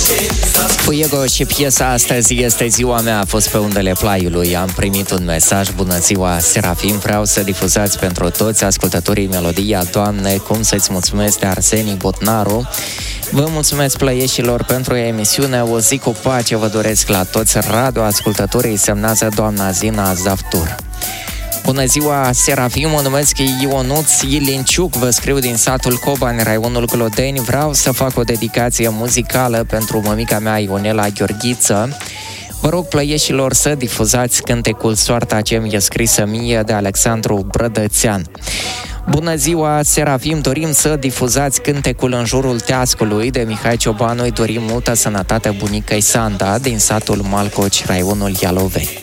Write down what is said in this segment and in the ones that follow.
Fuego și piesa Astăzi este ziua mea a fost pe undele Plaiului. Am primit un mesaj: bună ziua, Serafim, vreau să difuzați pentru toți ascultătorii melodia Doamne, cum să-ți mulțumesc, de Arsenie Botnaru. Vă mulțumesc, plăieșilor, pentru emisiune. O zi cu pace vă doresc la toți radioascultătorii, semnează doamna Zina Zavtur. Bună ziua, Serafim, mă numesc Ionuț Ilinciuc, vă scriu din satul Cobani, raionul Glodeni. Vreau să fac o dedicație muzicală pentru mămica mea, Ionela Gheorghiță. Vă rog, plăieșilor, să difuzați cântecul Soarta ce mi-e scrisă mie, de Alexandru Brădățean. Bună ziua, Serafim, dorim să difuzați cântecul În jurul teascului, de Mihai Ciobanu. Îi dorim multă sănătate bunicăi Sanda, din satul Malcoci, raionul Ialoveni.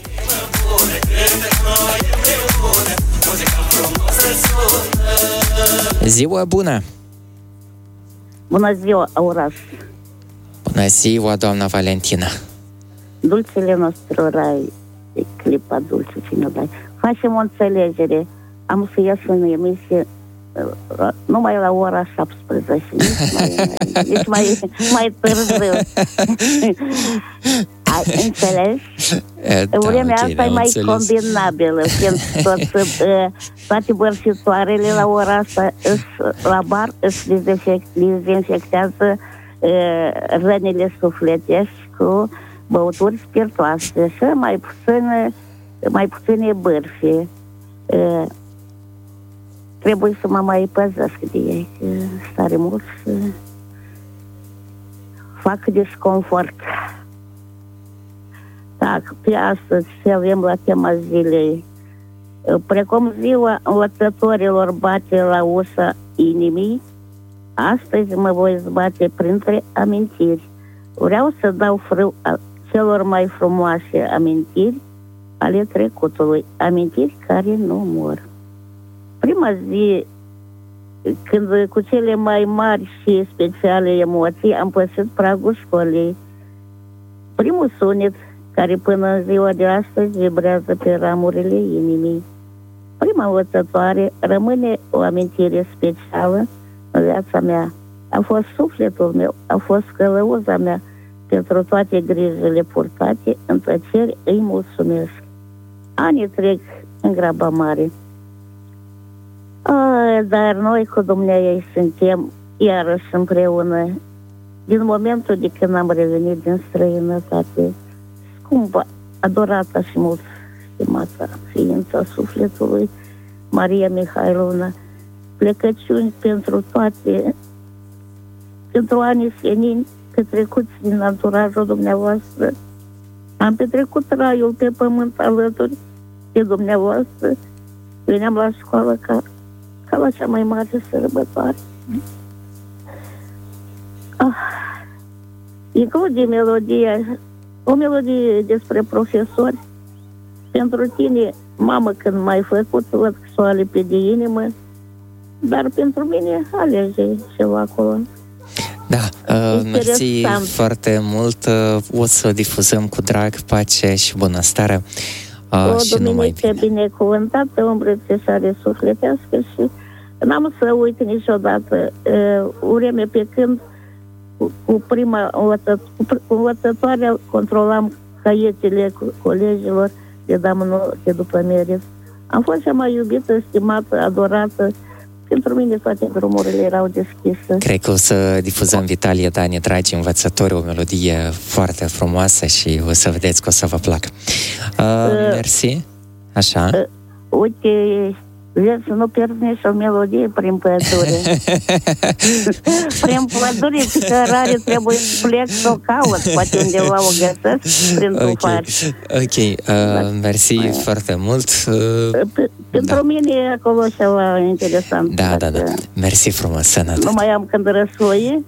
Ziua bună! Bună ziua, Auraș! Bună ziua, doamna Valentina! Dulcele nostru rai, clipa dulce cine dai. Facem o înțelegere. Am să ies în emisie numai la ora 17, nici mai târziu. Ai înțeles? Vremea asta e mai combinabilă, fiind toate bărșitoarele la ora asta la bar își dezinfectează rănile sufletești cu băuturi spiritoase și mai puține bârfe. Trebuie să mă mai păzesc de ei, că stare mult și fac disconfort. Dacă pe astăzi se avem la tema zilei, precum ziua învățătorilor bate la ușa inimii, astăzi mă voi zbate printre amintiri. Vreau să dau frâu celor mai frumoase amintiri ale trecutului, amintiri care nu mor. Prima zi, când cu cele mai mari și speciale emoții am pășit pragul școlii, primul sunet care până în ziua de astăzi vibrează pe ramurile inimii. Prima învățătoare rămâne o amintire specială în viața mea. A fost sufletul meu, a fost călăuza mea. Pentru toate grijile purtate, în tăcere îi mulțumesc. Anii trec în graba mare. Dar noi cu Dumnezeu suntem iarăși împreună. Din momentul de când am revenit din străinătate, scumpă, adorată și mult stimată ființa sufletului, Maria Mihailovna, plecăciuni pentru toate, pentru anii senini petrecuți din anturajul dumneavoastră. Am petrecut raiul pe pământ alături de dumneavoastră. Veneam la școală ca la cea mai mare sărbătoare. Include o melodie despre profesori. Pentru tine, mamă, când m-ai făcut, văd că s-o alipi de inimă, dar pentru mine alege ceva acolo. Da, mersi foarte mult. O să difuzăm cu drag, pace și bunăstare. O duminică binecuvântată, o îmbrățișare sufletească și n-am să uit niciodată vreme pe când cu prima învățătoare controlam caietele colegilor de damnul de după merit. Am fost cea mai iubită, stimată, adorată. Pentru mine toate drumurile erau deschise. Cred că o să difuzăm, Vitalie Dani, dragi învățători, o melodie foarte frumoasă și o să vedeți că o să vă placă. Mersi. Așa. Uite, vezi să nu pierzi nici o melodie prin pădure. Prin pădure, că rare trebuie să plec să o caut, poate undeva o găsesc prin tufari. Ok, mersi foarte mult. Pentru mine e acolo ceva interesant. Da. Mersi frumos, sănătate. Nu mai am când răsoi.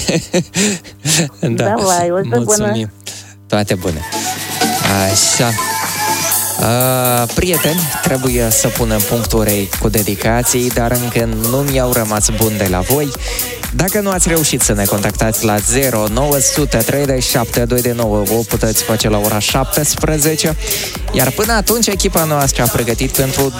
Da, o zi bună. Toate bune. Așa. Prieteni, trebuie să punem punctul cu dedicații, dar încă nu mi-au rămas buni de la voi. Dacă nu ați reușit să ne contactați la 093729, o puteți face la ora 17, iar până atunci echipa noastră a pregătit pentru